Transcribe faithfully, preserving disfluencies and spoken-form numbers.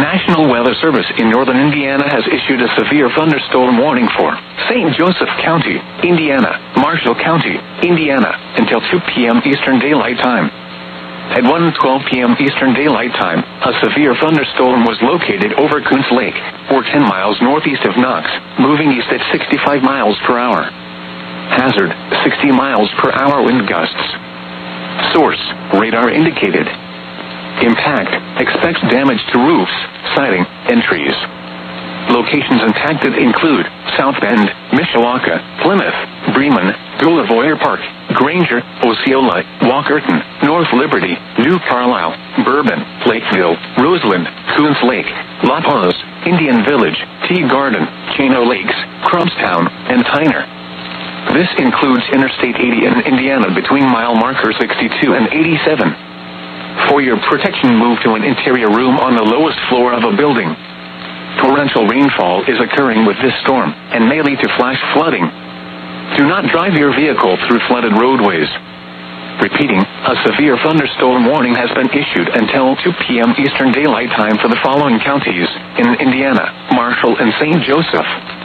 National Weather Service in northern Indiana has issued a severe thunderstorm warning for Saint Joseph County, Indiana, Marshall County, Indiana, until two p.m. Eastern Daylight Time. At one twelve p.m. Eastern Daylight Time, a severe thunderstorm was located over Coons Lake, or ten miles northeast of Knox, moving east at sixty-five miles per hour. Hazard, sixty miles per hour wind gusts. Source, radar indicated. Impact, expects damage to roofs, siding, and trees. Locations impacted include South Bend, Mishawaka, Plymouth, Bremen, Gullavoyer Park, Granger, Osceola, Walkerton, North Liberty, New Carlisle, Bourbon, Lakeville, Roseland, Coons Lake, La Paz, Indian Village, Tea Garden, Chino Lakes, Crumbstown, and Tyner. This includes Interstate eighty in Indiana between mile marker sixty-two and eighty-seven. For your protection, move to an interior room on the lowest floor of a building. Torrential rainfall is occurring with this storm and may lead to flash flooding. Do not drive your vehicle through flooded roadways. Repeating, a severe thunderstorm warning has been issued until two p.m. Eastern Daylight Time for the following counties in Indiana: Marshall and Saint Joseph.